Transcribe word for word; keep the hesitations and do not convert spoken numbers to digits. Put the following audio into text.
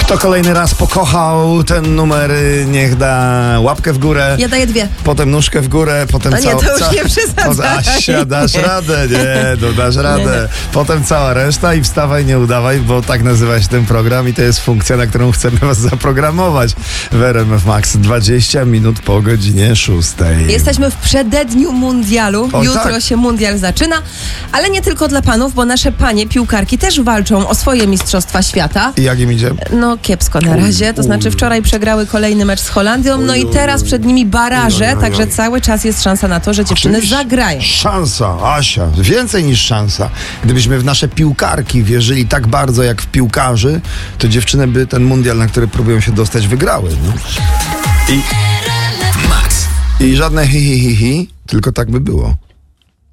Kto kolejny raz pokochał ten numer, niech da łapkę w górę. Ja daję dwie. Potem nóżkę w górę, potem No nie, cała... to już ca... nie przesadzaj. Asia, dasz Nie. radę, nie, to dasz radę. Nie, nie. Potem cała reszta i wstawaj, nie udawaj, bo tak nazywa się ten program i to jest funkcja, na którą chcemy was zaprogramować w R M F Max. dwadzieścia minut po godzinie szóstej. Jesteśmy w przededniu mundialu. O, Jutro tak. się mundial zaczyna, ale nie tylko dla panów, bo nasze panie piłkarki też walczą o swoje mistrzostwa świata. I jak im idzie? No kiepsko na razie, to znaczy wczoraj przegrały kolejny mecz z Holandią, no i teraz przed nimi baraże, także cały czas jest szansa na to, że dziewczyny Oczywiście. zagrają. Szansa, Asia, więcej niż szansa. Gdybyśmy w nasze piłkarki wierzyli tak bardzo jak w piłkarzy, to dziewczyny by ten mundial, na który próbują się dostać, wygrały. No? I, I żadne hi, hi, hi, hi, tylko tak by było.